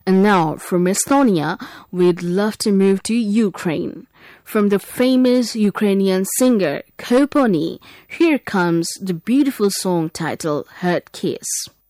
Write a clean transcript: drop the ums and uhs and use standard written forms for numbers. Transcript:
And now, from Estonia, we'd love to move to Ukraine. From the famous Ukrainian singer Kopony, here comes the beautiful song titled Hurt Kiss.